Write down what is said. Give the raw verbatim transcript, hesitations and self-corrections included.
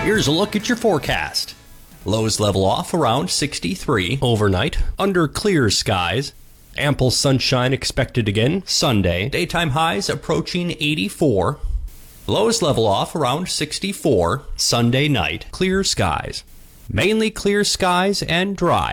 Here's a look at your forecast. Lows level off around sixty-three overnight, under clear skies. Ample sunshine expected again Sunday. Daytime highs approaching eighty-four. Lows level off around sixty-four Sunday night. Clear skies. Mainly clear skies and dry.